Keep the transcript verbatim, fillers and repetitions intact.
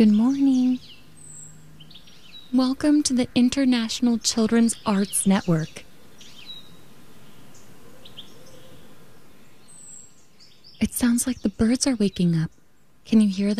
Good morning. Welcome to the International Children's Arts Network. It sounds like the birds are waking up. Can you hear